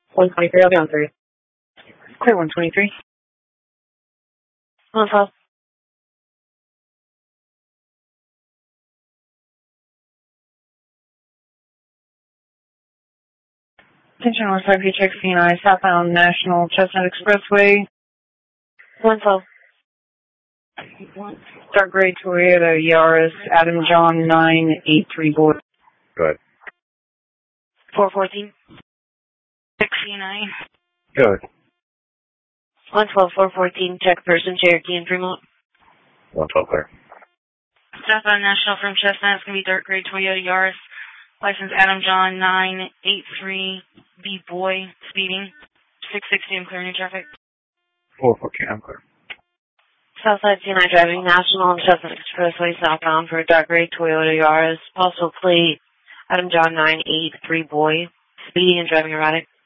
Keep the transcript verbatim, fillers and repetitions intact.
one twenty-three, I'll be on three. Clear one twenty-three. one twelve. Attention one five P check C N I, southbound National Chestnut Expressway. one twelve. Dark gray Toyota Yaris, Adam John nine eight three boy. Go ahead. four fourteen. Check C N I. Go ahead. one twelve, four fourteen, check person, Cherokee and Fremont. one twelve clear. Southbound National from Chestnut, it's going to be dark gray Toyota Yaris. License Adam John nine eight three B boy, speeding. six sixty, I'm clearing traffic. four fourteen, I'm clear. Southside C N I driving National and Chestnut Expressway southbound for a dark gray Toyota Yaris. Also plate Adam John nine eight three boy, speeding and driving erratic.